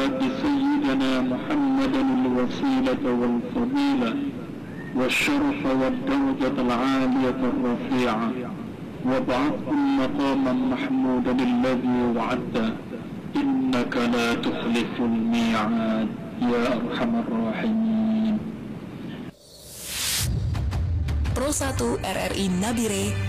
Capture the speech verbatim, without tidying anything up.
آت سيدنا محمدا الوسيلة والفضيلة والشرف والدرجة العالية الرفيعة وابعثه مقاما محمودا الذي وعدته إنك لا تخلف الميعاد يا أرحم الراحمين. Pro satu R R I Nabire